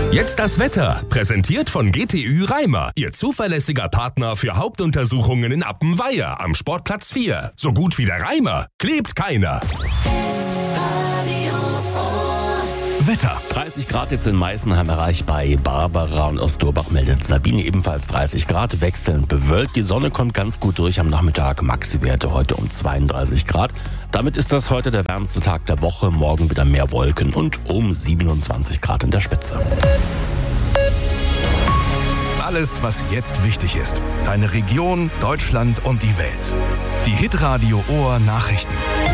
Jetzt das Wetter, präsentiert von GTÜ Reimer, Ihr zuverlässiger Partner für Hauptuntersuchungen in Appenweier am Sportplatz 4. So gut wie der Reimer, klebt keiner. Wetter. 30 Grad jetzt in Meißenheim erreicht bei Barbara und Osturbach meldet Sabine ebenfalls 30 Grad, wechselnd bewölkt. Die Sonne kommt ganz gut durch am Nachmittag, Maxi-Werte heute um 32 Grad. Damit ist das heute der wärmste Tag der Woche, morgen wieder mehr Wolken und um 27 Grad in der Spitze. Alles, was jetzt wichtig ist. Deine Region, Deutschland und die Welt. Die Hitradio Ohr Nachrichten.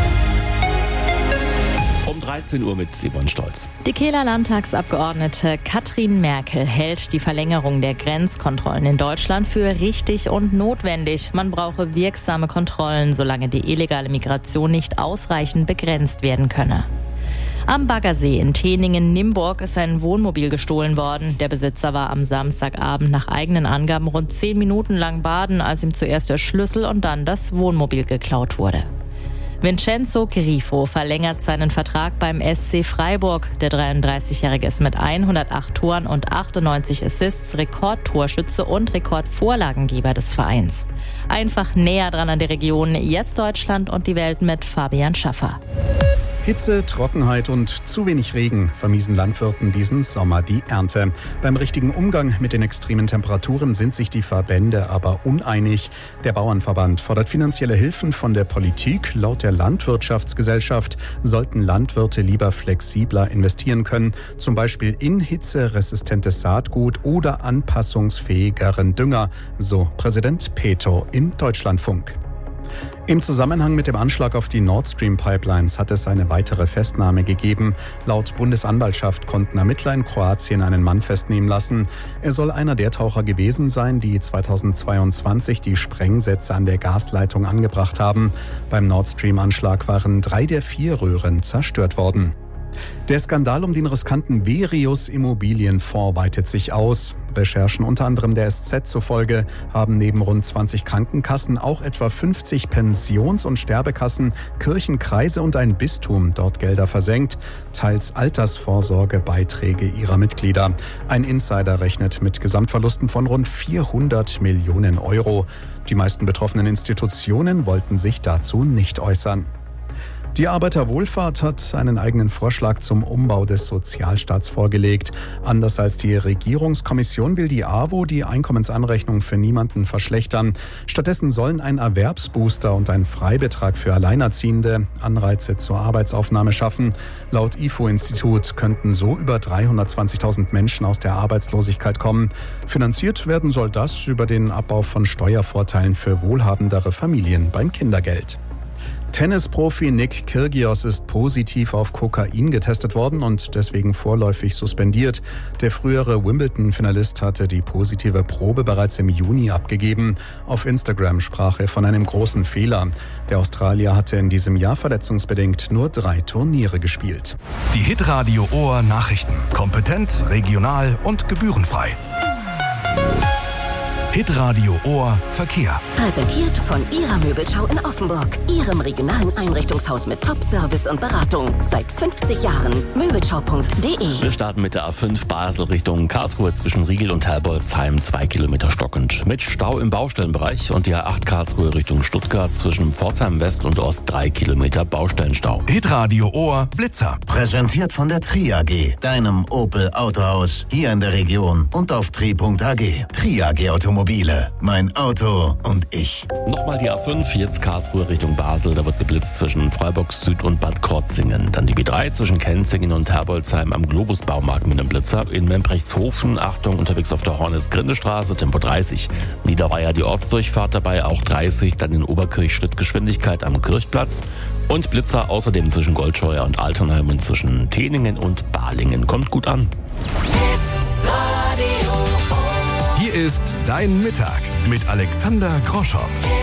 Um 13 Uhr mit Simon Stolz. Die Kehler Landtagsabgeordnete Katrin Merkel hält die Verlängerung der Grenzkontrollen in Deutschland für richtig und notwendig. Man brauche wirksame Kontrollen, solange die illegale Migration nicht ausreichend begrenzt werden könne. Am Baggersee in Teningen-Nimburg ist ein Wohnmobil gestohlen worden. Der Besitzer war am Samstagabend nach eigenen Angaben rund 10 Minuten lang baden, als ihm zuerst der Schlüssel und dann das Wohnmobil geklaut wurde. Vincenzo Grifo verlängert seinen Vertrag beim SC Freiburg. Der 33-Jährige ist mit 108 Toren und 98 Assists Rekordtorschütze und Rekordvorlagengeber des Vereins. Einfach näher dran an die Region, jetzt Deutschland und die Welt mit Fabian Schaffer. Hitze, Trockenheit und zu wenig Regen vermiesen Landwirten diesen Sommer die Ernte. Beim richtigen Umgang mit den extremen Temperaturen sind sich die Verbände aber uneinig. Der Bauernverband fordert finanzielle Hilfen von der Politik. Laut der Landwirtschaftsgesellschaft sollten Landwirte lieber flexibler investieren können, zum Beispiel in hitzeresistentes Saatgut oder anpassungsfähigeren Dünger, so Präsident Peto im Deutschlandfunk. Im Zusammenhang mit dem Anschlag auf die Nord Stream Pipelines hat es eine weitere Festnahme gegeben. Laut Bundesanwaltschaft konnten Ermittler in Kroatien einen Mann festnehmen lassen. Er soll einer der Taucher gewesen sein, die 2022 die Sprengsätze an der Gasleitung angebracht haben. Beim Nord Stream Anschlag waren 3 der 4 Röhren zerstört worden. Der Skandal um den riskanten Virius Immobilienfonds weitet sich aus. Recherchen unter anderem der SZ zufolge haben neben rund 20 Krankenkassen auch etwa 50 Pensions- und Sterbekassen, Kirchenkreise und ein Bistum dort Gelder versenkt, teils Altersvorsorgebeiträge ihrer Mitglieder. Ein Insider rechnet mit Gesamtverlusten von rund 400 Millionen Euro. Die meisten betroffenen Institutionen wollten sich dazu nicht äußern. Die Arbeiterwohlfahrt hat einen eigenen Vorschlag zum Umbau des Sozialstaats vorgelegt. Anders als die Regierungskommission will die AWO die Einkommensanrechnung für niemanden verschlechtern. Stattdessen sollen ein Erwerbsbooster und ein Freibetrag für Alleinerziehende Anreize zur Arbeitsaufnahme schaffen. Laut IFO-Institut könnten so über 320.000 Menschen aus der Arbeitslosigkeit kommen. Finanziert werden soll das über den Abbau von Steuervorteilen für wohlhabendere Familien beim Kindergeld. Tennisprofi Nick Kyrgios ist positiv auf Kokain getestet worden und deswegen vorläufig suspendiert. Der frühere Wimbledon-Finalist hatte die positive Probe bereits im Juni abgegeben. Auf Instagram sprach er von einem großen Fehler. Der Australier hatte in diesem Jahr verletzungsbedingt nur 3 Turniere gespielt. Die Hitradio Ohr Nachrichten. Kompetent, regional und gebührenfrei. Hitradio Ohr Verkehr. Präsentiert von Ihrer Möbelschau in Offenburg. Ihrem regionalen Einrichtungshaus mit Top-Service und Beratung. Seit 50 Jahren. Möbelschau.de. Wir starten mit der A5 Basel Richtung Karlsruhe zwischen Riegel und Herbolzheim 2 Kilometer stockend. Mit Stau im Baustellenbereich und die A8 Karlsruhe Richtung Stuttgart zwischen Pforzheim West und Ost 3 Kilometer Baustellenstau. Hitradio Ohr Blitzer. Präsentiert von der Tri AG, deinem Opel Autohaus hier in der Region und auf tri.ag. Tri AG Automobile. Mein Auto und ich. Nochmal die A5, jetzt Karlsruhe Richtung Basel. Da wird geblitzt zwischen Freiburg Süd und Bad Krotzingen. Dann die B3 zwischen Kenzingen und Herbolzheim am Globus-Baumarkt mit einem Blitzer. In Membrechtshofen, Achtung, unterwegs auf der Hornes-Grinde-Straße, Tempo 30. Niederweier die Ortsdurchfahrt dabei, auch 30. Dann in Oberkirch Schrittgeschwindigkeit am Kirchplatz. Und Blitzer außerdem zwischen Goldscheuer und Alternheim und zwischen Teningen und Balingen. Kommt gut an. Hier ist Dein Mittag mit Alexander Groschow.